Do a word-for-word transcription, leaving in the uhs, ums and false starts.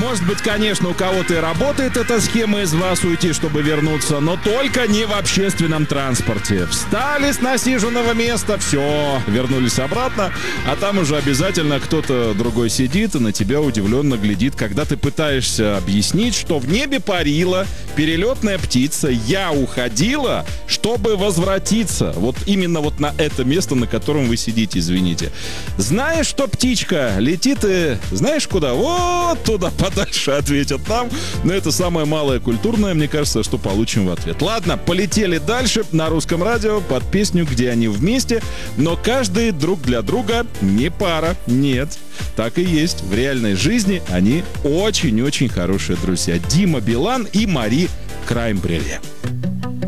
Может быть, конечно, у кого-то и работает эта схема из вас уйти, чтобы вернуться, но только не в общественном транспорте. Встали с насиженного места, все, вернулись обратно, а там уже обязательно кто-то другой сидит и на тебя удивленно глядит, когда ты пытаешься объяснить, что в небе парила перелетная птица, я уходила, чтобы возвратиться. Вот именно вот на это место, на котором вы сидите, извините. Знаешь, что птичка летит и знаешь куда? Вот туда подальше, ответят нам. Но это самое малое культурное, мне кажется, что получим в ответ. Ладно, полетели дальше на Русском радио под песню «Где они вместе», но каждый друг для друга не пара. Нет, так и есть. В реальной жизни они очень-очень хорошие друзья. Дима Билан и Мари Краймбреле.